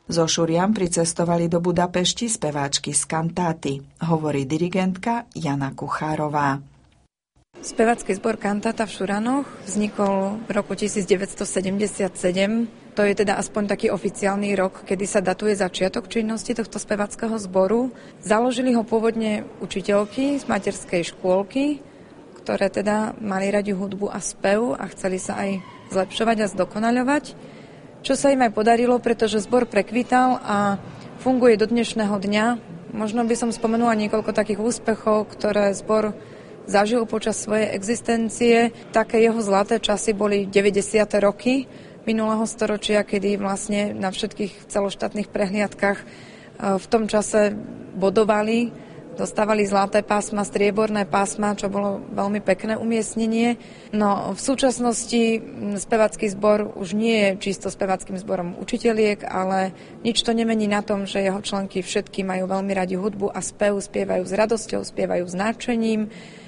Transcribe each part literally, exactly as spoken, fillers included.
Zo Šuriam pricestovali do Budapešti speváčky z kantáty, hovorí dirigentka Jana Kuchárová. Spevácky zbor Kantáta v Šuranoch vznikol v roku devätnásťsedemdesiatsedem. To je teda aspoň taký oficiálny rok, kedy sa datuje začiatok činnosti tohto speváckeho zboru. Založili ho pôvodne učiteľky z materskej škôlky, ktoré teda mali radi hudbu a spev a chceli sa aj zlepšovať a zdokonaľovať. Čo sa im aj podarilo, pretože zbor prekvital a funguje do dnešného dňa. Možno by som spomenula niekoľko takých úspechov, ktoré zbor zažil počas svojej existencie. Také jeho zlaté časy boli deväťdesiate roky minulého storočia, kedy vlastne na všetkých celoštátnych prehliadkach v tom čase bodovali, dostávali zlaté pásma, strieborné pásma, čo bolo veľmi pekné umiestnenie. No v súčasnosti spevácky zbor už nie je čisto speváckym zborom učiteľiek, ale nič to nemení na tom, že jeho členky všetky majú veľmi radi hudbu a spev, spievajú s radosťou, spievajú s náčením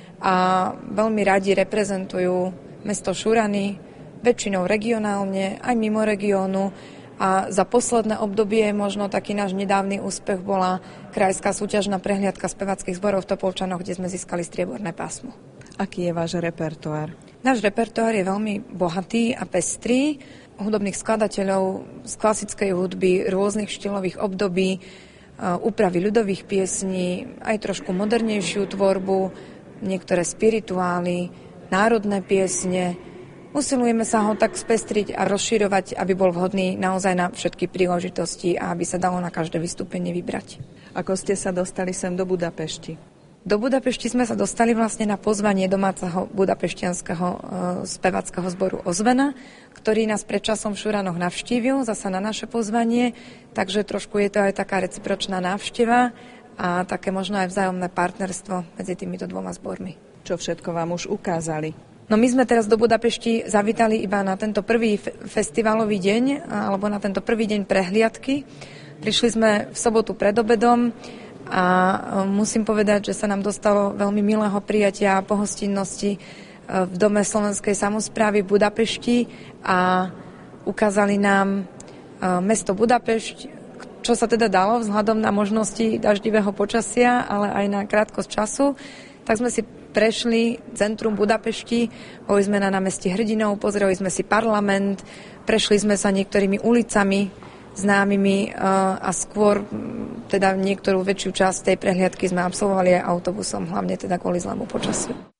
a veľmi radi reprezentujú mesto Šurany, väčšinou regionálne, aj mimo regiónu. A za posledné obdobie možno taký náš nedávny úspech bola krajská súťažná prehliadka speváckych zborov v Topolčanoch, kde sme získali strieborné pásmo. Aký je váš repertoár? Náš repertoár je veľmi bohatý a pestrý. Hudobných skladateľov z klasickej hudby, rôznych štýlových období, úpravy ľudových piesní, aj trošku modernejšiu tvorbu, niektoré spirituály, národné piesne. Usilujeme sa ho tak spestriť a rozširovať, aby bol vhodný naozaj na všetky príležitosti a aby sa dalo na každé vystúpenie vybrať. Ako ste sa dostali sem do Budapešti? Do Budapešti sme sa dostali vlastne na pozvanie domáceho budapešťanského e, speváckeho zboru Ozvena, ktorý nás pred časom v Šuranoch navštívil, zasa na naše pozvanie, takže trošku je to aj taká recipročná návšteva a také možno aj vzájomné partnerstvo medzi týmito dvoma zbormi. Čo všetko vám už ukázali? No my sme teraz do Budapešti zavítali iba na tento prvý festivalový deň, alebo na tento prvý deň prehliadky. Prišli sme v sobotu pred obedom a musím povedať, že sa nám dostalo veľmi milého prijatia a pohostinnosti v Dome slovenskej samosprávy v Budapešti a ukázali nám mesto Budapešť, čo sa teda dalo vzhľadom na možnosti daždivého počasia, ale aj na krátkosť času. Tak sme si prešli centrum Budapešti, boli sme na námestí Hrdinov, pozreli sme si parlament, prešli sme sa niektorými ulicami známymi a skôr teda niektorú väčšiu časť tej prehliadky sme absolvovali aj autobusom, hlavne teda kvôli zlému počasiu.